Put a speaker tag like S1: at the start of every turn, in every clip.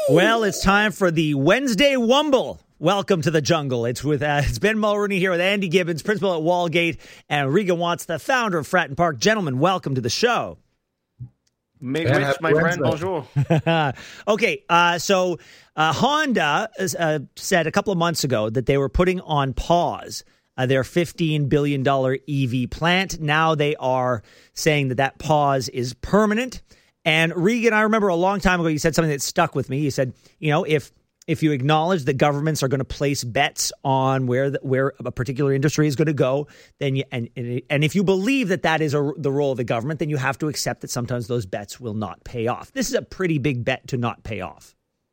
S1: Well, it's time for the Wednesday Wumble. Welcome to the jungle. It's Ben Mulroney here with Andy Gibbons, principal at Walgate, and Regan Watts, the founder of Fratton Park. Gentlemen, welcome to the show.
S2: My friend, bonjour.
S1: Okay, so Honda said a couple of months ago that they were putting on pause their $15 billion EV plant. Now they are saying that pause is permanent. And Regan, I remember a long time ago, you said something that stuck with me. You said, if you acknowledge that governments are going to place bets on where a particular industry is going to go, then and if you believe that is the role of the government, then you have to accept that sometimes those bets will not pay off. This is a pretty big bet to not pay off.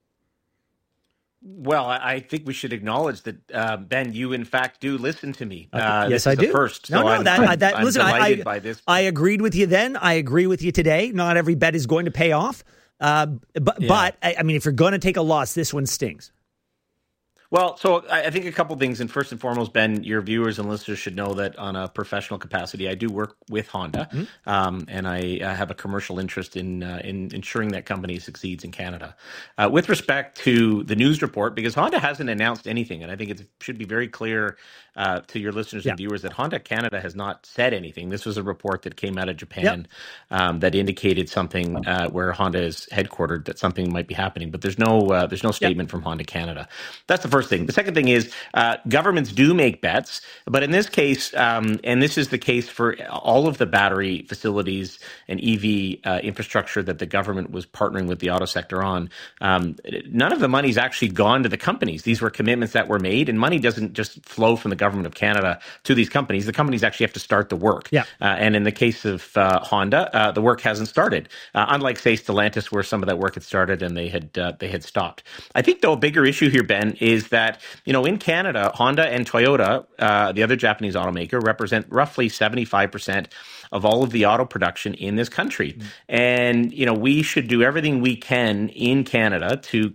S2: Well, I think we should acknowledge that, Ben, you in fact do listen to me.
S1: Yes, I do.
S2: First,
S1: no,
S2: so I'm
S1: listen,
S2: delighted by this.
S1: I agreed with you then. I agree with you today. Not every bet is going to pay off. But I mean, if you're going to take a loss, this one stings.
S2: Well, so I think a couple things. And first and foremost, Ben, your viewers and listeners should know that on a professional capacity, I do work with Honda, and I have a commercial interest in ensuring that company succeeds in Canada. With respect to the news report, because Honda hasn't announced anything, and I think it should be very clear to your listeners and viewers that Honda Canada has not said anything. This was a report that came out of Japan that indicated something where Honda is headquartered, that something might be happening, but there's no statement from Honda Canada. That's the first thing. The second thing is governments do make bets, but in this case, and this is the case for all of the battery facilities and EV infrastructure that the government was partnering with the auto sector on, none of the money's actually gone to the companies. These were commitments that were made, and money doesn't just flow from the government of Canada to these companies. The companies actually have to start the work. And in the case of Honda, the work hasn't started. Unlike, say, Stellantis, where some of that work had started and they had stopped. I think, though, a bigger issue here, Ben, is that, in Canada, Honda and Toyota, the other Japanese automaker, represent roughly 75% of all of the auto production in this country. And, we should do everything we can in Canada to